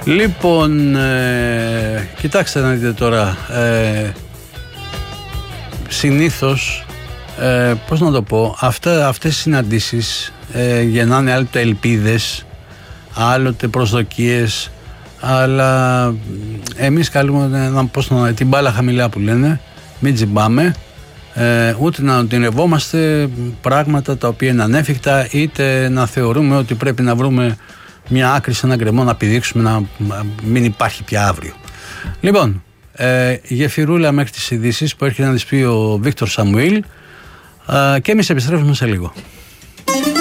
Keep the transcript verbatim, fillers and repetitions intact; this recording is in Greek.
Λοιπόν, ε, κοιτάξτε να δείτε τώρα, ε, συνήθως, ε, πώς να το πω, αυτά, αυτές οι συναντήσεις ε, γεννάνε άλλοτε ελπίδες, άλλοτε προσδοκίες, αλλά εμείς καλούμε να, πώς να, την μπάλα χαμηλά που λένε, μην τζιμπάμε, ε, ούτε να ονειρευόμαστε πράγματα τα οποία είναι ανέφικτα, είτε να θεωρούμε ότι πρέπει να βρούμε μια άκρη σε έναν γκρεμό να πηδήξουμε, να μην υπάρχει πια αύριο. Λοιπόν, ε, γεφυρούλα μέχρι τις ειδήσεις που έρχεται να τις πει ο Βίκτορ Σαμουήλ, ε, και εμείς επιστρέφουμε σε λίγο.